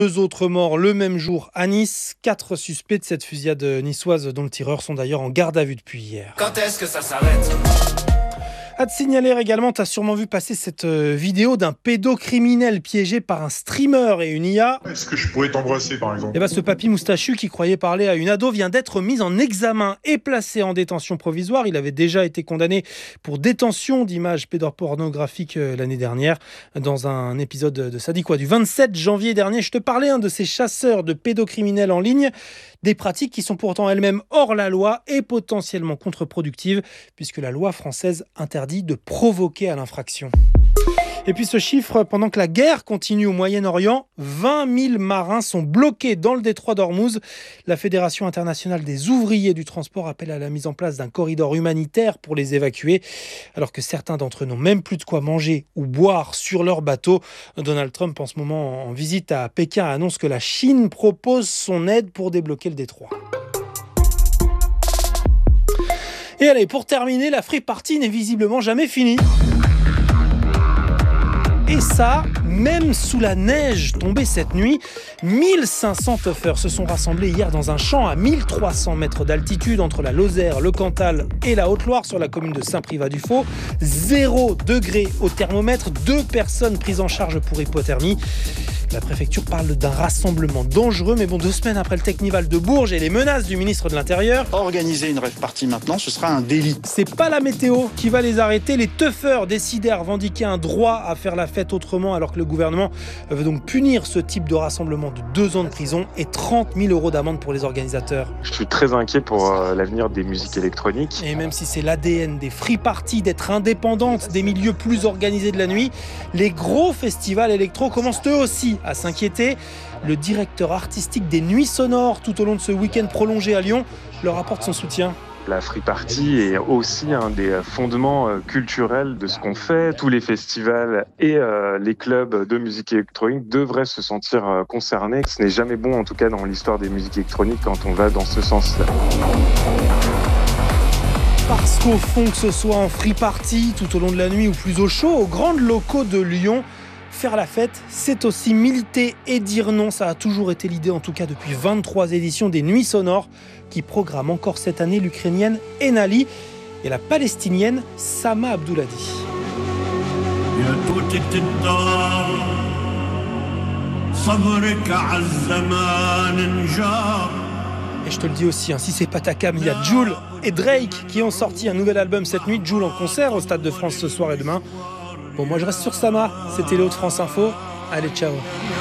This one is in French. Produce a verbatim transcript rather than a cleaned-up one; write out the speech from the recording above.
Deux autres morts le même jour à Nice. Quatre suspects de cette fusillade niçoise dont le tireur sont d'ailleurs en garde à vue depuis hier. Quand est-ce que ça s'arrête ? À te signaler également, tu as sûrement vu passer cette vidéo d'un pédocriminel piégé par un streamer et une I A. Est-ce que je pourrais t'embrasser par exemple ? Et bah, ce papy moustachu qui croyait parler à une ado vient d'être mis en examen et placé en détention provisoire. Il avait déjà été condamné pour détention d'images pédopornographiques l'année dernière dans un épisode de ça dit quoi du vingt-sept janvier dernier. Je te parlais hein, de ces chasseurs de pédocriminels en ligne, des pratiques qui sont pourtant elles-mêmes hors la loi et potentiellement contre-productives puisque la loi française interdit de provoquer à l'infraction. Et puis ce chiffre, pendant que la guerre continue au Moyen-Orient, vingt mille marins sont bloqués dans le détroit d'Ormuz. La Fédération internationale des ouvriers du transport appelle à la mise en place d'un corridor humanitaire pour les évacuer. Alors que certains d'entre eux n'ont même plus de quoi manger ou boire sur leur bateau. Donald Trump, en ce moment en visite à Pékin, annonce que la Chine propose son aide pour débloquer le détroit. Et allez, pour terminer, la free party n'est visiblement jamais finie. Et ça, même sous la neige tombée cette nuit, mille cinq cents teufeurs se sont rassemblés hier dans un champ à mille trois cents mètres d'altitude entre la Lozère, le Cantal et la Haute-Loire sur la commune de Saint-Privat-du-Faux. Zéro degré au thermomètre, deux personnes prises en charge pour hypothermie. La préfecture parle d'un rassemblement dangereux, mais bon, deux semaines après le Technival de Bourges et les menaces du ministre de l'Intérieur... Organiser une rave party maintenant, ce sera un délit. C'est pas la météo qui va les arrêter. Les teufeurs décident à revendiquer un droit à faire la fête autrement, alors que le gouvernement veut donc punir ce type de rassemblement de deux ans de prison et trente mille euros d'amende pour les organisateurs. Je suis très inquiet pour euh, l'avenir des musiques électroniques. Et même si c'est l'A D N des free parties d'être indépendantes des milieux plus organisés de la nuit, les gros festivals électro commencent eux aussi à s'inquiéter. Le directeur artistique des Nuits Sonores tout au long de ce week-end prolongé à Lyon leur apporte son soutien. La free party est aussi un des fondements culturels de ce qu'on fait. Tous les festivals et euh, les clubs de musique électronique devraient se sentir concernés. Ce n'est jamais bon, en tout cas dans l'histoire des musiques électroniques, quand on va dans ce sens-là. Parce qu'au fond, que ce soit en free party tout au long de la nuit ou plus au chaud, aux grands locaux de Lyon, faire la fête, c'est aussi militer et dire non. Ça a toujours été l'idée, en tout cas depuis vingt-trois éditions des Nuits Sonores, qui programment encore cette année l'Ukrainienne Enali et la Palestinienne Sama Abdouladi. Et je te le dis aussi, hein, si c'est pas ta cam, il y a Jul et Drake qui ont sorti un nouvel album cette nuit. Jul en concert au Stade de France ce soir et demain. Bon, moi je reste sur Sama, c'était les Hauts-de-France Info. Allez, ciao.